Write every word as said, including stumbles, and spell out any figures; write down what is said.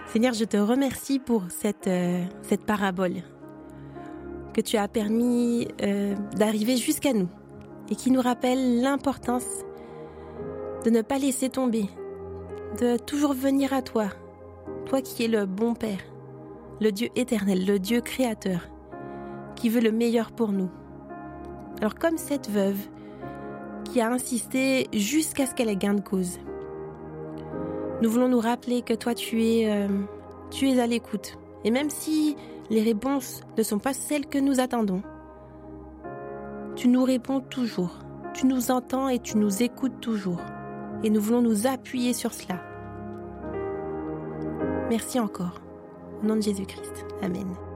Seigneur, je te remercie pour cette, euh, cette parabole que tu as permis euh, d'arriver jusqu'à nous et qui nous rappelle l'importance de ne pas laisser tomber, de toujours venir à toi, toi qui es le bon Père, le Dieu éternel, le Dieu créateur, qui veut le meilleur pour nous. Alors comme cette veuve qui a insisté jusqu'à ce qu'elle ait gain de cause, nous voulons nous rappeler que toi tu es, euh, tu es à l'écoute. Et même si les réponses ne sont pas celles que nous attendons, tu nous réponds toujours, tu nous entends et tu nous écoutes toujours. Et nous voulons nous appuyer sur cela. Merci encore. Au nom de Jésus-Christ. Amen.